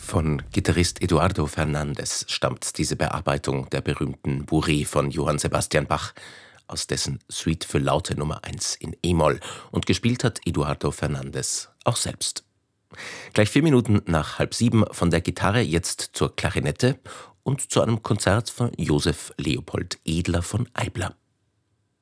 Von Gitarrist Eduardo Fernández stammt diese Bearbeitung der berühmten Bourrée von Johann Sebastian Bach, aus dessen Suite für Laute Nummer 1 in e-Moll, und gespielt hat Eduardo Fernández auch selbst. Gleich 4 Minuten nach 6:30 von der Gitarre jetzt zur Klarinette und zu einem Konzert von Josef Leopold Edler von Eibler.